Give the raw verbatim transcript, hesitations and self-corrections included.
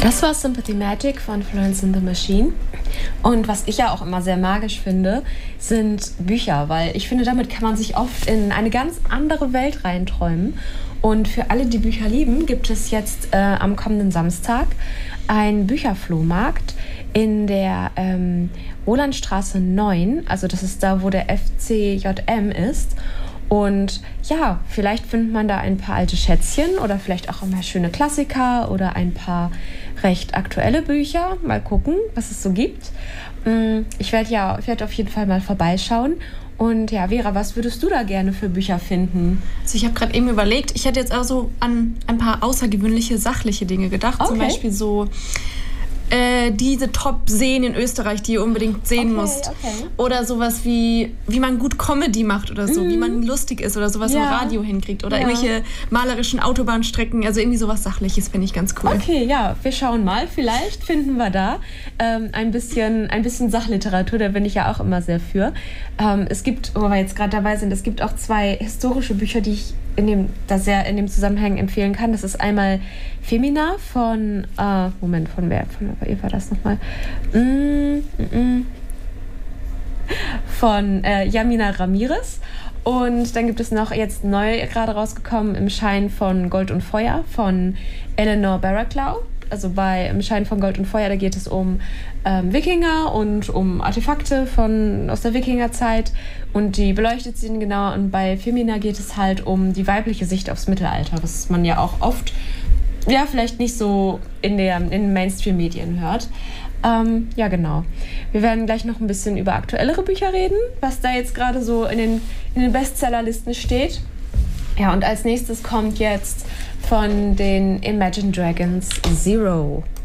Das war Sympathy Magic von Florence and the Machine. Und was ich ja auch immer sehr magisch finde, sind Bücher, weil ich finde, damit kann man sich oft in eine ganz andere Welt reinträumen. Und für alle, die Bücher lieben, gibt es jetzt äh, am kommenden Samstag einen Bücherflohmarkt in der ähm, Rolandstraße neun. Also das ist da, wo der F C J M ist. Und ja, vielleicht findet man da ein paar alte Schätzchen oder vielleicht auch immer schöne Klassiker oder ein paar recht aktuelle Bücher. Mal gucken, was es so gibt. Ich werde ja, ich werde auf jeden Fall mal vorbeischauen. Und ja, Vera, was würdest du da gerne für Bücher finden? Also ich habe gerade eben überlegt, ich hätte jetzt auch so an ein paar außergewöhnliche, sachliche Dinge gedacht. Okay. Zum Beispiel so äh, diese Top-Seen in Österreich, die ihr unbedingt sehen okay, musst. Okay. Oder sowas wie, wie man gut Comedy macht oder so, mm. wie man lustig ist oder sowas ja. im Radio hinkriegt. Oder ja. irgendwelche malerischen Autobahnstrecken, also irgendwie sowas Sachliches finde ich ganz cool. Okay, ja, wir schauen mal. Vielleicht finden wir da ähm, ein bisschen, ein bisschen Sachliteratur, da bin ich ja auch immer sehr für. Ähm, es gibt, wo wir jetzt gerade dabei sind, es gibt auch zwei historische Bücher, die ich in dem, das sehr in dem Zusammenhang empfehlen kann. Das ist einmal Femina von, äh, Moment, von wer? Von wer war das nochmal? Mm, mm, mm. Von äh, Yamina Ramirez. Und dann gibt es noch jetzt neu gerade rausgekommen Im Schein von Gold und Feuer von Eleanor Barraclough. Also bei Im Schein von Gold und Feuer, da geht es um ähm, Wikinger und um Artefakte von, aus der Wikingerzeit und die beleuchtet sie genau. Und bei Femina geht es halt um die weibliche Sicht aufs Mittelalter, was man ja auch oft, ja, vielleicht nicht so in, der, in den Mainstream-Medien hört. Ähm, ja, genau. Wir werden gleich noch ein bisschen über aktuellere Bücher reden, was da jetzt gerade so in den, in den Bestsellerlisten steht. Ja, und als nächstes kommt jetzt von den Imagine Dragons Zero.